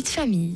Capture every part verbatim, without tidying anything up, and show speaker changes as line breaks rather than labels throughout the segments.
Vie de famille.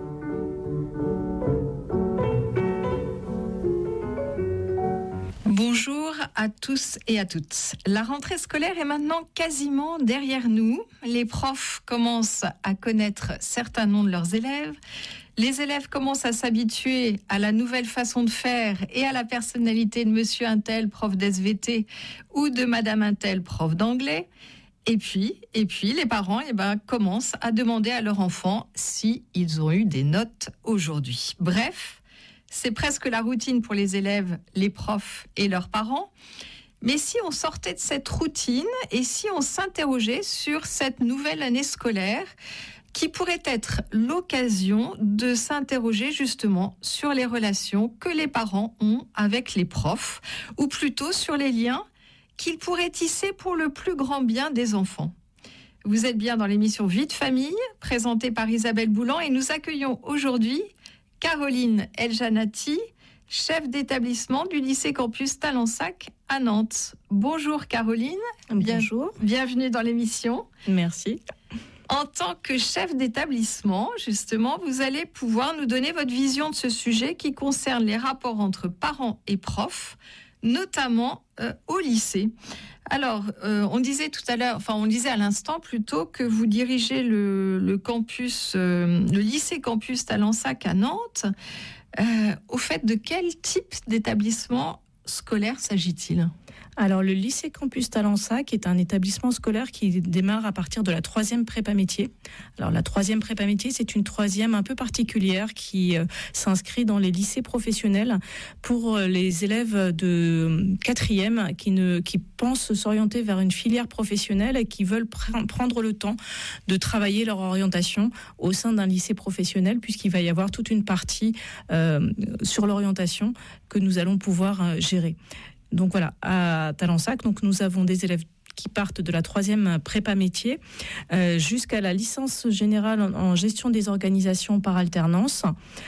Bonjour à tous et à toutes. La rentrée scolaire est maintenant quasiment derrière nous. Les profs commencent à connaître certains noms de leurs élèves. Les élèves commencent à s'habituer à la nouvelle façon de faire et à la personnalité de monsieur Untel, prof d'S V T, ou de madame Untel, prof d'anglais. Et puis, et puis, les parents eh ben, commencent à demander à leurs enfants s'ils ont eu des notes aujourd'hui. Bref, c'est presque la routine pour les élèves, les profs et leurs parents. Mais si on sortait de cette routine et si on s'interrogeait sur cette nouvelle année scolaire qui pourrait être l'occasion de s'interroger justement sur les relations que les parents ont avec les profs, ou plutôt sur les liens qu'ils pourraient tisser pour le plus grand bien des enfants. Vous êtes bien dans l'émission Vie de famille, présentée par Isabelle Boulan, et nous accueillons aujourd'hui Caroline Eljanati, chef d'établissement du lycée campus Talensac à Nantes. Bonjour Caroline.
Bonjour.
Bien, bienvenue dans l'émission.
Merci.
En tant que chef d'établissement, justement, vous allez pouvoir nous donner votre vision de ce sujet qui concerne les rapports entre parents et profs, notamment euh, au lycée. Alors, euh, on disait tout à l'heure, enfin, on disait à l'instant plutôt que vous dirigez le, le campus, euh, le lycée campus Talensac à Nantes. Euh, au fait, de quel type d'établissement scolaire s'agit-il ?
Alors, le lycée campus Talensac est un établissement scolaire qui démarre à partir de la troisième prépa métier. Alors, la troisième prépa métier, c'est une troisième un peu particulière qui euh, s'inscrit dans les lycées professionnels pour euh, les élèves de quatrième qui ne qui pensent s'orienter vers une filière professionnelle et qui veulent pr- prendre le temps de travailler leur orientation au sein d'un lycée professionnel, puisqu'il va y avoir toute une partie euh, sur l'orientation que nous allons pouvoir euh, gérer. Donc voilà, à Talensac, donc nous avons des élèves qui partent de la troisième prépa métier euh, jusqu'à la licence générale en, en gestion des organisations par alternance,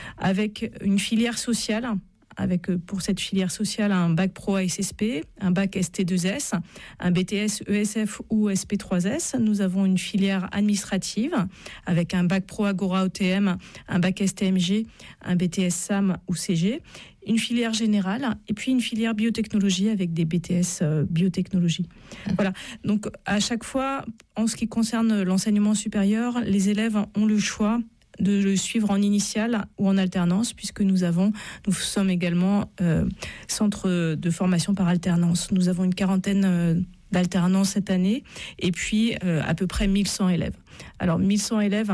avec une filière sociale, avec pour cette filière sociale un bac pro A S S P, un bac S T deux S, un B T S E S F ou S P trois S. Nous avons une filière administrative avec un bac pro Agora O T M, un bac S T M G, un B T S S A M ou C G, une filière générale et puis une filière biotechnologie avec des B T S euh, biotechnologie. Voilà. Donc à chaque fois, en ce qui concerne l'enseignement supérieur, les élèves ont le choix de le suivre en initiale ou en alternance, puisque nous avons, nous sommes également euh, centre de formation par alternance. Nous avons une quarantaine euh, d'alternances cette année, et puis euh, à peu près mille cent élèves. Alors mille cent élèves,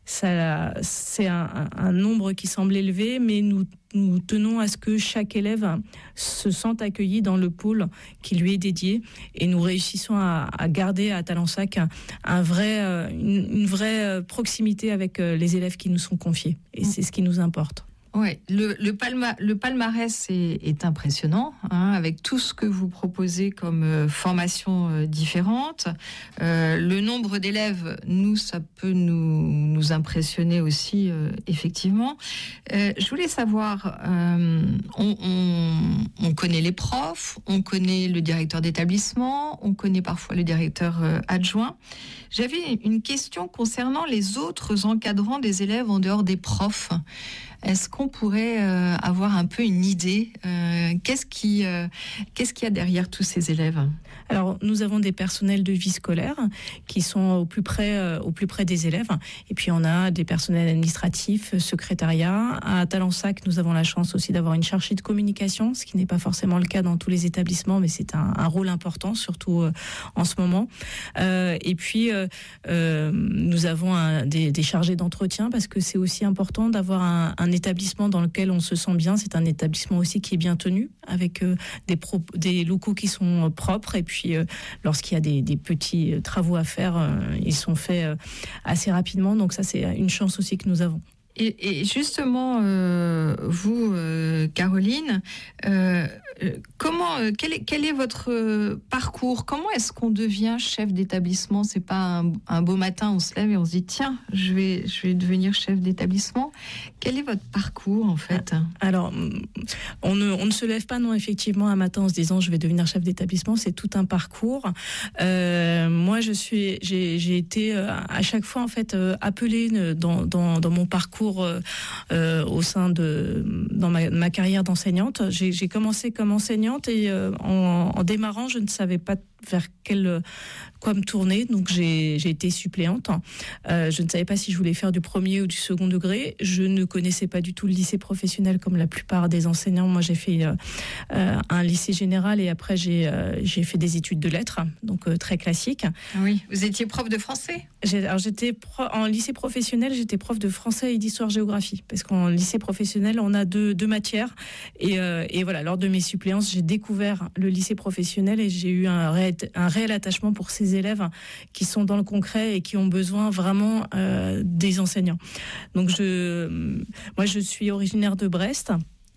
ça, c'est un, un nombre qui semble élevé, mais nous, nous tenons à ce que chaque élève se sente accueilli dans le pôle qui lui est dédié, et nous réussissons à, à garder à Talensac un, un vrai, une, une vraie proximité avec les élèves qui nous sont confiés, et c'est ce qui nous importe.
Ouais, le, le, palma, le palmarès est, est impressionnant, hein, avec tout ce que vous proposez comme euh, formation euh, différente. Euh, le nombre d'élèves, nous, ça peut nous, nous impressionner aussi, euh, effectivement. Euh, je voulais savoir, euh, on, on, on connaît les profs, on connaît le directeur d'établissement, on connaît parfois le directeur euh, adjoint. J'avais une question concernant les autres encadrants des élèves en dehors des profs. Est-ce qu'on pourrait euh, avoir un peu une idée euh, qu'est-ce qui, euh, qu'est-ce qu'il y a derrière tous ces élèves ?
Alors, nous avons des personnels de vie scolaire qui sont au plus près, euh, au plus près des élèves. Et puis, on a des personnels administratifs, secrétariat. À Talensac, nous avons la chance aussi d'avoir une chargée de communication, ce qui n'est pas forcément le cas dans tous les établissements, mais c'est un, un rôle important, surtout euh, en ce moment. Euh, et puis, euh, euh, nous avons un, des, des chargés d'entretien, parce que c'est aussi important d'avoir un, un établissement dans lequel on se sent bien. C'est un établissement aussi qui est bien tenu, avec euh, des, pro- des locaux qui sont propres, et puis euh, lorsqu'il y a des, des petits travaux à faire, euh, ils sont faits euh, assez rapidement, donc ça c'est une chance aussi que nous avons.
Et, et justement, euh, vous, euh, Caroline, euh, comment, euh, quel, est, quel est votre parcours? Comment est-ce qu'on devient chef d'établissement? C'est pas un, un beau matin, on se lève et on se dit tiens, je vais, je vais devenir chef d'établissement. Quel est votre parcours en fait?
Alors, on ne, on ne se lève pas non effectivement un matin en se disant je vais devenir chef d'établissement. C'est tout un parcours. Euh, moi, je suis, j'ai, j'ai été à chaque fois en fait appelée dans, dans, dans mon parcours. Euh, au sein de dans ma, ma carrière d'enseignante, j'ai, j'ai commencé comme enseignante et euh, en, en démarrant, je ne savais pas vers quel quoi me tourner, donc j'ai, j'ai été suppléante. Euh, je ne savais pas si je voulais faire du premier ou du second degré. Je ne connaissais pas du tout le lycée professionnel comme la plupart des enseignants. Moi, j'ai fait euh, un lycée général et après j'ai euh, j'ai fait des études de lettres, donc euh, très classique.
Oui, vous étiez prof de français.
J'ai, alors j'étais pro, en lycée professionnel, j'étais prof de français et d'histoire-géographie, parce qu'en lycée professionnel, on a deux, deux matières. Et, euh, et voilà, lors de mes suppléances, j'ai découvert le lycée professionnel et j'ai eu un réel, un réel attachement pour ces élèves qui sont dans le concret et qui ont besoin vraiment euh, des enseignants. Donc, je, moi, je suis originaire de Brest.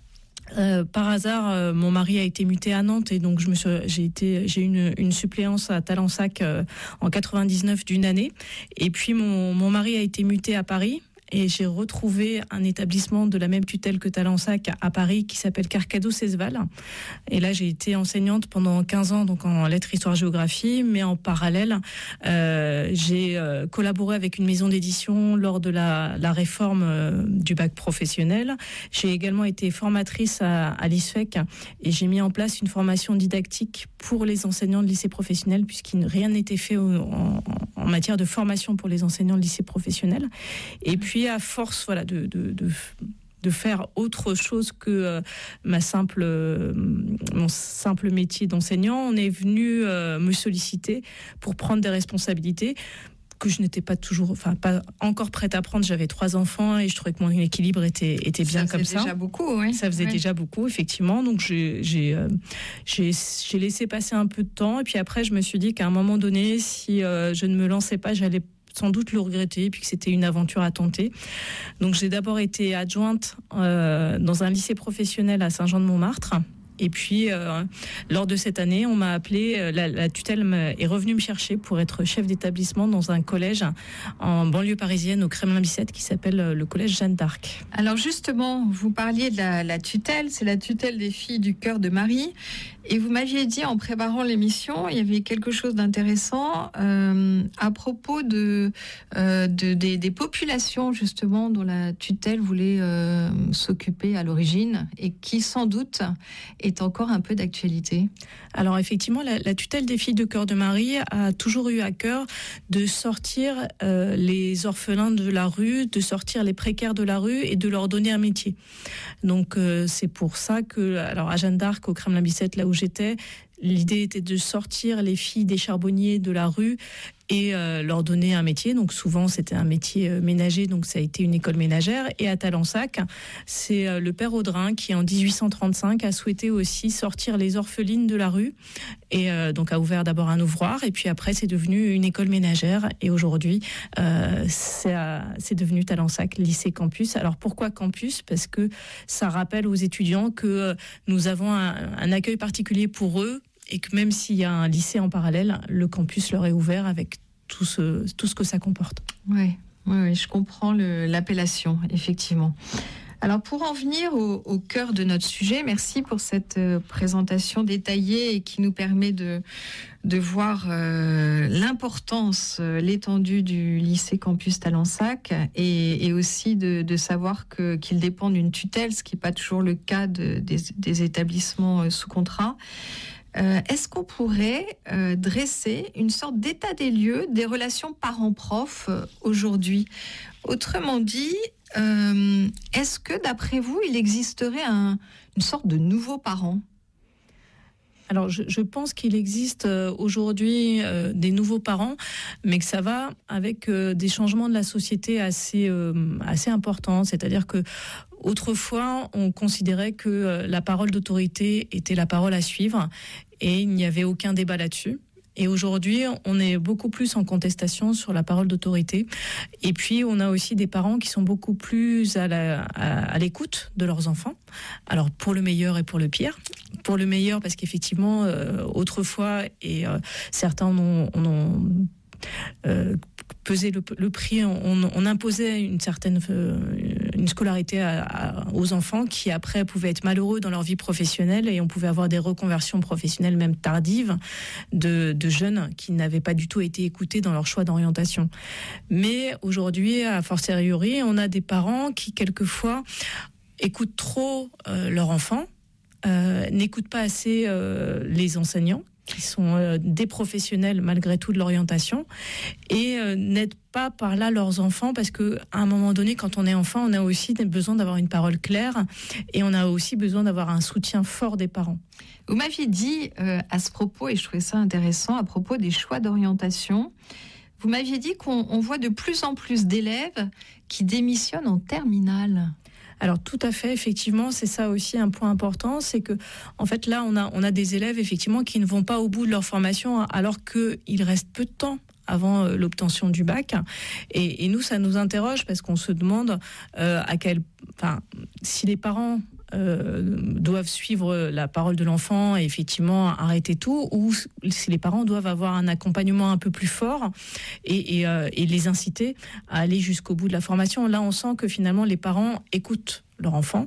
Euh, par hasard, euh, mon mari a été muté à Nantes et donc je me suis, j'ai été, j'ai eu une, une suppléance à Talensac euh, en quatre-vingt-dix-neuf d'une année. Et puis mon, mon mari a été muté à Paris. Et j'ai retrouvé un établissement de la même tutelle que Talensac à Paris qui s'appelle Carcado-Cesval. Et là, j'ai été enseignante pendant quinze ans, donc en lettres, histoire, géographie. Mais en parallèle, euh, j'ai euh, collaboré avec une maison d'édition lors de la, la réforme euh, du bac professionnel. J'ai également été formatrice à, à l'I S F E C et j'ai mis en place une formation didactique pour les enseignants de lycée professionnel puisqu'il rien n'était fait en, en, en matière de formation pour les enseignants de lycée professionnel. Et puis, à force voilà, de, de, de, de faire autre chose que euh, ma simple, euh, mon simple métier d'enseignant, on est venu euh, me solliciter pour prendre des responsabilités que je n'étais pas toujours, enfin pas encore prête à prendre. J'avais trois enfants et je trouvais que mon équilibre était, était bien comme ça.
Ça faisait déjà beaucoup, oui.
Ça faisait
oui.
déjà beaucoup, effectivement. Donc j'ai, j'ai, euh, j'ai, j'ai laissé passer un peu de temps et puis après je me suis dit qu'à un moment donné, si euh, je ne me lançais pas, j'allais sans doute le regretter, puis que c'était une aventure à tenter. Donc j'ai d'abord été adjointe euh, dans un lycée professionnel à Saint-Jean-de-Montmartre. Et puis, euh, lors de cette année, on m'a appelé, la, la tutelle est revenue me chercher pour être chef d'établissement dans un collège en banlieue parisienne au Kremlin-Bicêtre qui s'appelle le collège Jeanne d'Arc.
Alors justement, vous parliez de la, la tutelle, c'est la tutelle des filles du cœur de Marie. Et vous m'aviez dit en préparant l'émission, il y avait quelque chose d'intéressant euh, à propos de, euh, de des, des populations justement dont la tutelle voulait euh, s'occuper à l'origine et qui sans doute est encore un peu d'actualité.
Alors effectivement, la, la tutelle des filles de cœur de Marie a toujours eu à cœur de sortir euh, les orphelins de la rue, de sortir les précaires de la rue et de leur donner un métier. Donc euh, c'est pour ça que, alors à Jeanne d'Arc, au Kremlin-Bicêtre, là où j'étais, l'idée était de sortir les filles des charbonniers de la rue et euh, leur donner un métier. Donc souvent c'était un métier euh, ménager, donc ça a été une école ménagère. Et à Talensac, c'est euh, le père Audrin qui en dix-huit cent trente-cinq a souhaité aussi sortir les orphelines de la rue et euh, donc a ouvert d'abord un ouvroir et puis après c'est devenu une école ménagère et aujourd'hui euh, c'est, euh, c'est devenu Talensac lycée campus. Alors pourquoi campus? Parce que ça rappelle aux étudiants que euh, nous avons un, un accueil particulier pour eux et que même s'il y a un lycée en parallèle, le campus leur est ouvert avec tout ce, tout ce que ça comporte.
Oui, oui, oui, je comprends le, l'appellation, effectivement. Alors pour en venir au, au cœur de notre sujet, merci pour cette euh, présentation détaillée et qui nous permet de, de voir euh, l'importance, euh, l'étendue du lycée campus Talensac et, et aussi de, de savoir que, qu'il dépend d'une tutelle, ce qui n'est pas toujours le cas de, des, des établissements euh, sous contrat. Euh, est-ce qu'on pourrait euh, dresser une sorte d'état des lieux des relations parents-prof euh, aujourd'hui? Autrement dit, euh, est-ce que d'après vous, il existerait un, une sorte de nouveau parent?
Alors, je, je pense qu'il existe aujourd'hui euh, des nouveaux parents, mais que ça va avec euh, des changements de la société assez, euh, assez importants. C'est-à-dire que autrefois, on considérait que la parole d'autorité était la parole à suivre et il n'y avait aucun débat là-dessus. Et aujourd'hui, on est beaucoup plus en contestation sur la parole d'autorité. Et puis, on a aussi des parents qui sont beaucoup plus à, la, à, à l'écoute de leurs enfants. Alors, pour le meilleur et pour le pire. Pour le meilleur, parce qu'effectivement, euh, autrefois, et euh, certains ont... ont euh, peser le, le prix, on, on imposait une certaine euh, une scolarité à, à, aux enfants qui après pouvaient être malheureux dans leur vie professionnelle et on pouvait avoir des reconversions professionnelles même tardives de, de jeunes qui n'avaient pas du tout été écoutés dans leur choix d'orientation. Mais aujourd'hui, à fortiori, on a des parents qui quelquefois écoutent trop euh, leur enfant, euh, n'écoutent pas assez euh, les enseignants, qui sont euh, des professionnels malgré tout de l'orientation et euh, n'aident pas par là leurs enfants parce que à un moment donné, quand on est enfant, on a aussi besoin d'avoir une parole claire et on a aussi besoin d'avoir un soutien fort des parents.
Vous m'aviez dit euh, à ce propos, et je trouvais ça intéressant, à propos des choix d'orientation, vous m'aviez dit qu'on on voit de plus en plus d'élèves qui démissionnent en terminale.
Alors tout à fait, effectivement, c'est ça aussi un point important, c'est que en fait là on a on a des élèves effectivement qui ne vont pas au bout de leur formation alors qu'il reste peu de temps avant euh, l'obtention du bac. Et, et nous ça nous interroge parce qu'on se demande euh, à quel, enfin si les parents Euh, doivent suivre la parole de l'enfant et effectivement arrêter tout, ou si les parents doivent avoir un accompagnement un peu plus fort et, et, euh, et les inciter à aller jusqu'au bout de la formation. Là, on sent que finalement les parents écoutent leur enfant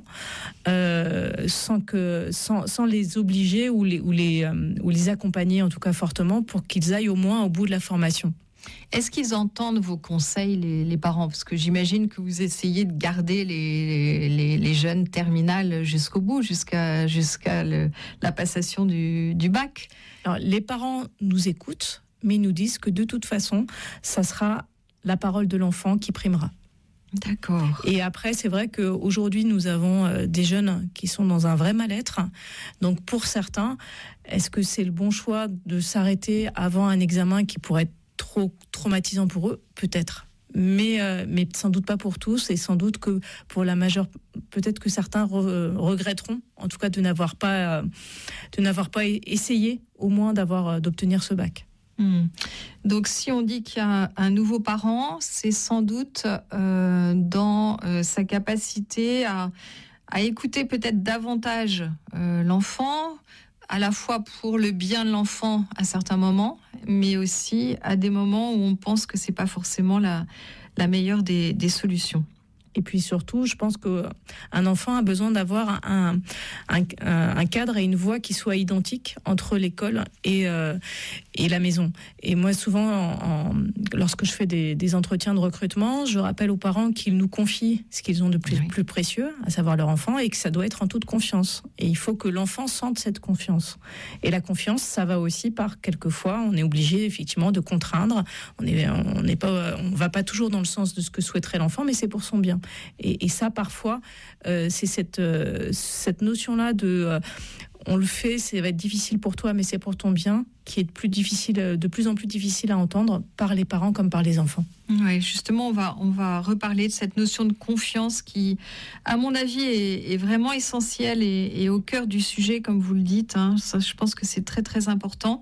euh, sans, que, sans, sans les obliger ou les, ou, les, euh, ou les accompagner en tout cas fortement pour qu'ils aillent au moins au bout de la formation.
Est-ce qu'ils entendent vos conseils, les, les parents ? Parce que j'imagine que vous essayez de garder les, les, les jeunes terminales jusqu'au bout, jusqu'à, jusqu'à le, la passation du, du bac.
Alors, les parents nous écoutent, mais ils nous disent que de toute façon, ça sera la parole de l'enfant qui primera.
D'accord.
Et après, c'est vrai qu'aujourd'hui, nous avons des jeunes qui sont dans un vrai mal-être. Donc, pour certains, est-ce que c'est le bon choix de s'arrêter avant un examen qui pourrait être trop traumatisant pour eux, peut-être, mais euh, mais sans doute pas pour tous, et sans doute que pour la majeure, peut-être que certains re- regretteront, en tout cas de n'avoir pas euh, de n'avoir pas essayé au moins d'avoir euh, d'obtenir ce bac.
Mmh. Donc, si on dit qu'il y a un nouveau parent, c'est sans doute euh, dans euh, sa capacité à à écouter peut-être davantage euh, l'enfant, à la fois pour le bien de l'enfant à certains moments, mais aussi à des moments où on pense que c'est pas forcément la, la meilleure des, des solutions.
Et puis surtout, je pense qu'un enfant a besoin d'avoir un, un, un cadre et une voie qui soit identique entre l'école et, euh, et la maison. Et moi, souvent, en, en, lorsque je fais des, des entretiens de recrutement, je rappelle aux parents qu'ils nous confient ce qu'ils ont de plus, oui. plus précieux, à savoir leur enfant, et que ça doit être en toute confiance. Et il faut que l'enfant sente cette confiance. Et la confiance, ça va aussi par, quelquefois, on est obligé effectivement de contraindre. On n'est on n'est pas, on va pas toujours dans le sens de ce que souhaiterait l'enfant, mais c'est pour son bien. Et, et ça, parfois, euh, c'est cette, euh, cette notion-là de euh, on le fait, ça va être difficile pour toi, mais c'est pour ton bien, qui est de plus difficile, de plus en plus difficile à entendre par les parents comme par les enfants.
Oui, justement, on va, on va reparler de cette notion de confiance qui, à mon avis, est, est vraiment essentielle et, et au cœur du sujet, comme vous le dites. Hein. Ça, je pense que c'est très, très important.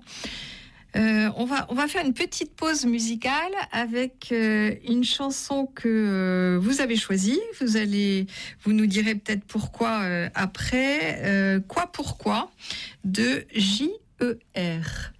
Euh, on va, on va faire une petite pause musicale avec euh, une chanson que euh, vous avez choisie. Vous allez, vous nous direz peut-être pourquoi euh, après. Euh, quoi pourquoi de J E R.